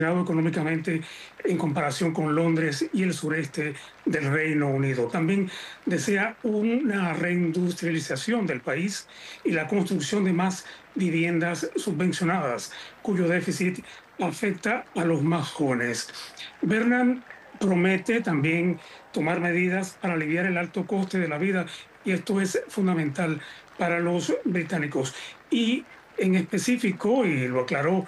económicamente en comparación con Londres y el sureste del Reino Unido. También desea una reindustrialización del país y la construcción de más viviendas subvencionadas, cuyo déficit afecta a los más jóvenes. Bernard promete también tomar medidas para aliviar el alto coste de la vida, y esto es fundamental para los británicos. Y en específico, y lo aclaró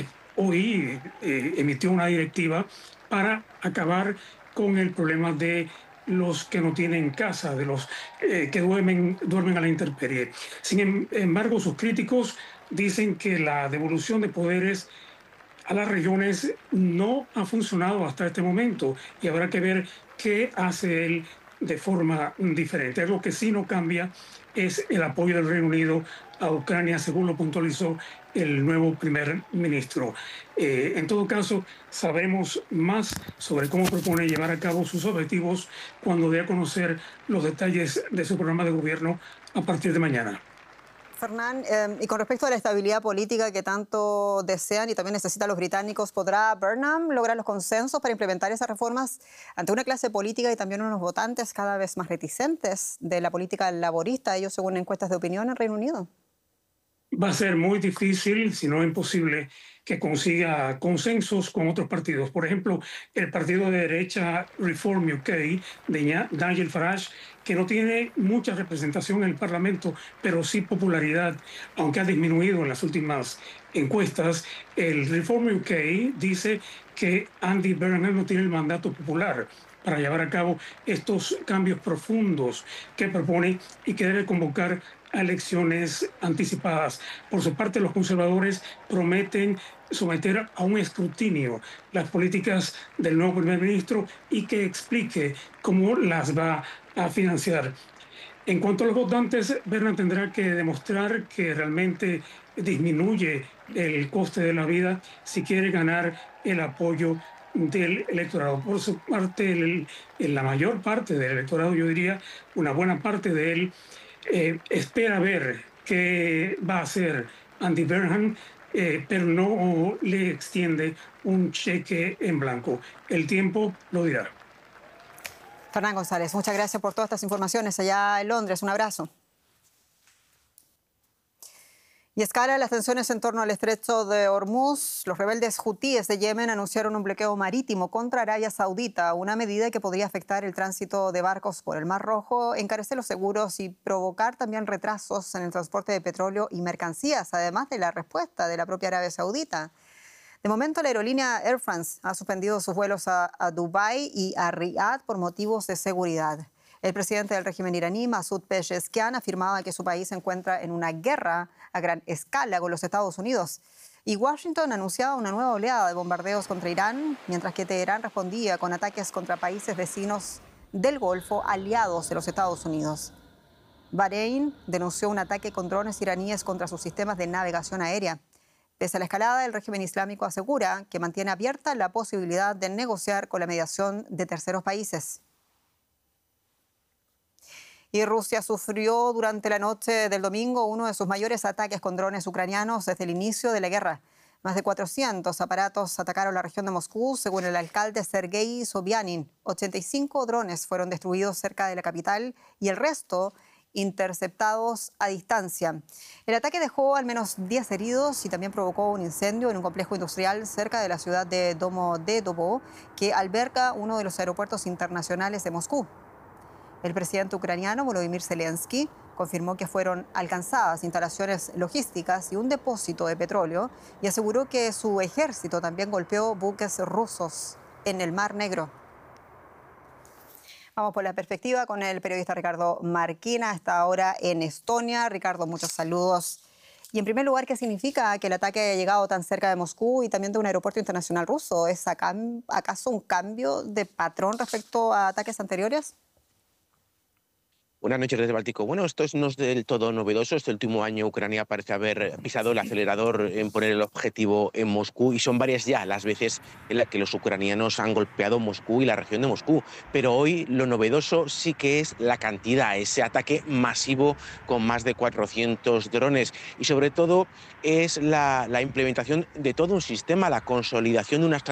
hoy, emitió una directiva para acabar con el problema de los que no tienen casa, de los que duermen a la intemperie. Sin embargo, sus críticos dicen que la devolución de poderes a las regiones no ha funcionado hasta este momento, y habrá que ver qué hace él de forma diferente. Algo que sí no cambia es el apoyo del Reino Unido a Ucrania, según lo puntualizó el nuevo primer ministro. En todo caso, sabremos más sobre cómo propone llevar a cabo sus objetivos cuando dé a conocer los detalles de su programa de gobierno a partir de mañana. Fernán, y con respecto a la estabilidad política que tanto desean y también necesitan los británicos, ¿podrá Burnham lograr los consensos para implementar esas reformas ante una clase política y también unos votantes cada vez más reticentes de la política laborista, ellos según encuestas de opinión en Reino Unido? Va a ser muy difícil, si no imposible, que consiga consensos con otros partidos. Por ejemplo, el partido de derecha Reform UK de Nigel Farage, que no tiene mucha representación en el Parlamento, pero sí popularidad, aunque ha disminuido en las últimas encuestas. El Reform UK dice que Andy Burnham no tiene el mandato popular para llevar a cabo estos cambios profundos que propone y que debe convocar a elecciones anticipadas. Por su parte, los conservadores prometen someter a un escrutinio las políticas del nuevo primer ministro y que explique cómo las va a financiar. En cuanto a los votantes, Bernard tendrá que demostrar que realmente disminuye el coste de la vida si quiere ganar el apoyo del electorado. Por su parte, la mayor parte del electorado, yo diría una buena parte de él, espera ver qué va a hacer Andy Burnham, pero no le extiende un cheque en blanco. El tiempo lo dirá. Fernán González, muchas gracias por todas estas informaciones allá en Londres. Un abrazo. Y escalan las tensiones en torno al estrecho de Hormuz. Los rebeldes hutíes de Yemen anunciaron un bloqueo marítimo contra Arabia Saudita, una medida que podría afectar el tránsito de barcos por el Mar Rojo, encarecer los seguros y provocar también retrasos en el transporte de petróleo y mercancías, además de la respuesta de la propia Arabia Saudita. De momento, la aerolínea Air France ha suspendido sus vuelos a Dubái y a Riad por motivos de seguridad. El presidente del régimen iraní, Masoud Pezeshkian, afirmaba que su país se encuentra en una guerra a gran escala con los Estados Unidos. Y Washington anunciaba una nueva oleada de bombardeos contra Irán, mientras que Teherán respondía con ataques contra países vecinos del Golfo aliados de los Estados Unidos. Bahrein denunció un ataque con drones iraníes contra sus sistemas de navegación aérea. Pese a la escalada, el régimen islámico asegura que mantiene abierta la posibilidad de negociar con la mediación de terceros países. Y Rusia sufrió durante la noche del domingo uno de sus mayores ataques con drones ucranianos desde el inicio de la guerra. Más de 400 aparatos atacaron la región de Moscú, según el alcalde Sergei Sobyanin. 85 drones fueron destruidos cerca de la capital y el resto interceptados a distancia. El ataque dejó al menos 10 heridos y también provocó un incendio en un complejo industrial cerca de la ciudad de Domodedovo, que alberga uno de los aeropuertos internacionales de Moscú. El presidente ucraniano Volodymyr Zelensky confirmó que fueron alcanzadas instalaciones logísticas y un depósito de petróleo y aseguró que su ejército también golpeó buques rusos en el Mar Negro. Vamos por la perspectiva con el periodista Ricardo Marquina, hasta ahora en Estonia. Ricardo, muchos saludos. Y en primer lugar, ¿qué significa que el ataque haya llegado tan cerca de Moscú y también de un aeropuerto internacional ruso? ¿Es acaso un cambio de patrón respecto a ataques anteriores? Buenas noches desde Báltico. Bueno, esto no es del todo novedoso. Este último año Ucrania parece haber pisado el acelerador en poner el objetivo en Moscú y son varias ya las veces en las que los ucranianos han golpeado Moscú y la región de Moscú. Pero hoy lo novedoso sí que es la cantidad, ese ataque masivo con más de 400 drones y sobre todo es la implementación de todo un sistema, la consolidación de una estrategia